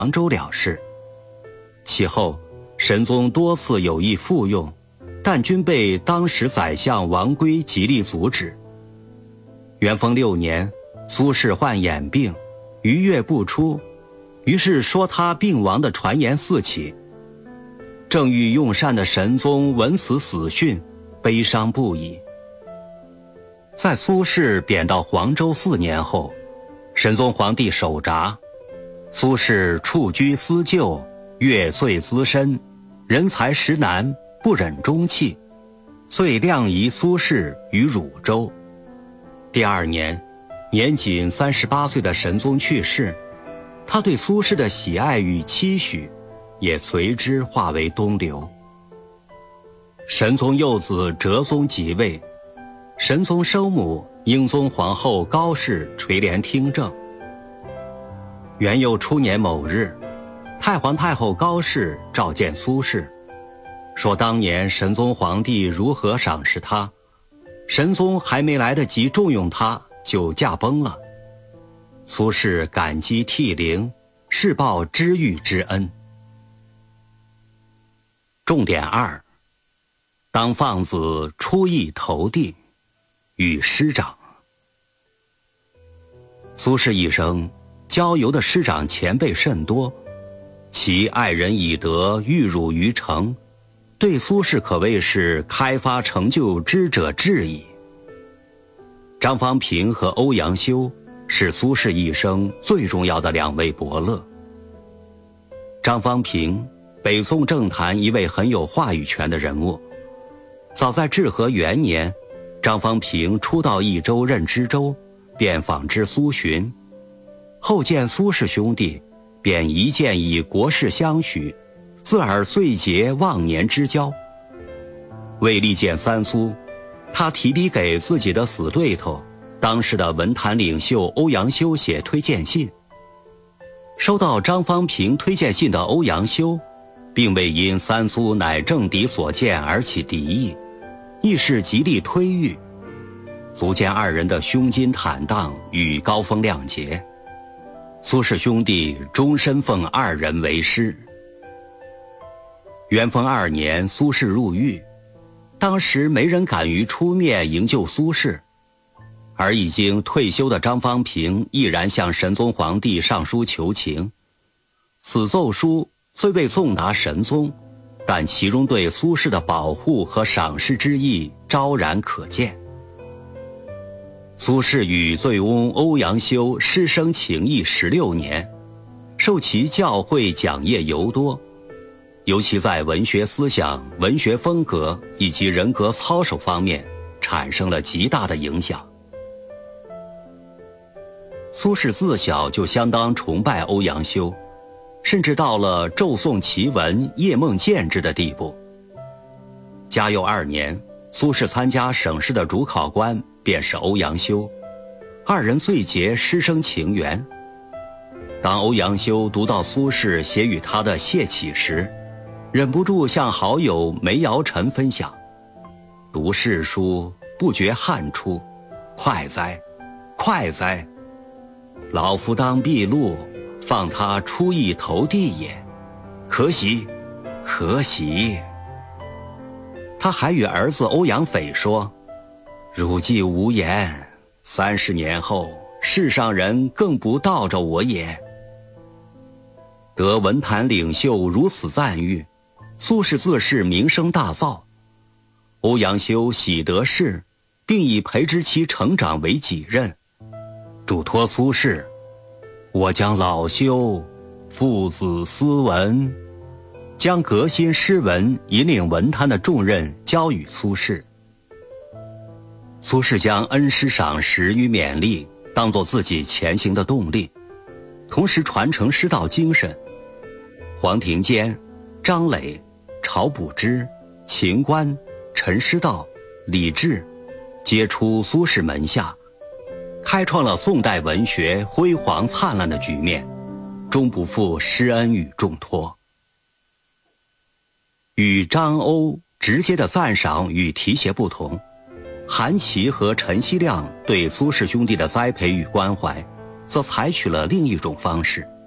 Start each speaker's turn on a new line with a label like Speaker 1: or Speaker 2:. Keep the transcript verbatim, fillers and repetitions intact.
Speaker 1: 杭州了事。其后神宗多次有意复用，但均被当时宰相王圭极力阻止。元丰六年，苏轼患眼病，逾月不出，于是说他病亡的传言四起。正欲用膳的神宗闻此死讯，悲伤不已。在苏轼贬到黄州四年后，神宗皇帝守闸，苏轼处居思旧，月岁资深，人才实难，不忍终弃，遂晾移苏轼于汝州。第二年，年仅三十八岁的神宗去世，他对苏轼的喜爱与期许也随之化为东流。神宗幼子哲宗即位，神宗生母英宗皇后高氏垂帘听政。元佑初年某日，太皇太后高氏召见苏轼，说当年神宗皇帝如何赏识他，神宗还没来得及重用他，就驾崩了。苏轼感激涕零，是报知遇之恩。重点二：当放子出邑投递，与师长。苏轼一生交游的师长前辈甚多，其爱人以德育汝于诚，对苏轼可谓是开发成就之者至矣。张方平和欧阳修是苏轼一生最重要的两位伯乐。张方平，北宋政坛一位很有话语权的人物。早在至和元年，张方平初到益州任知州，便访知苏洵，后见苏氏兄弟，便一见以国事相许，自尔遂结忘年之交。为力荐三苏，他提笔给自己的死对头，当时的文坛领袖欧阳修写推荐信。收到张方平推荐信的欧阳修，并未因三苏乃政敌所见而起敌意，亦是极力推御，足见二人的胸襟坦荡与高风亮节。苏氏兄弟终身奉二人为师。元丰二年，苏轼入狱，当时没人敢于出面营救苏轼，而已经退休的张方平毅然向神宗皇帝上书求情。此奏书虽未送达神宗，但其中对苏轼的保护和赏识之意昭然可见。苏轼与醉翁欧阳修师生情谊十六年，受其教诲讲业尤多，尤其在文学思想、文学风格以及人格操守方面产生了极大的影响。苏轼自小就相当崇拜欧阳修，甚至到了骤诵其文、夜梦见之的地步。嘉佑二年，苏轼参加省试的主考官便是欧阳修，二人最结师生情缘。当欧阳修读到苏轼写与他的谢启时，忍不住向好友梅尧臣分享：读世书，不觉汗出，快哉，快哉！老夫当毕录，放他出邑投递也，可喜，可喜。他还与儿子欧阳斐说：汝既无言，三十年后，世上人更不道着我也。得文坛领袖如此赞誉，苏轼自是名声大噪。欧阳修喜得势，并以培植其成长为己任，嘱托苏轼：我将老修父子斯文，将革新诗文、引领文坛的重任交与苏轼。苏轼将恩师赏识与勉励当作自己前行的动力，同时传承师道精神。黄庭坚、张磊、晁补之、秦观、陈师道、李治皆出苏轼门下，开创了宋代文学辉煌灿烂的局面，终不负师恩与重托。与张欧直接的赞赏与提携不同，韩琦和陈希亮对苏轼兄弟的栽培与关怀，则采取了另一种方式。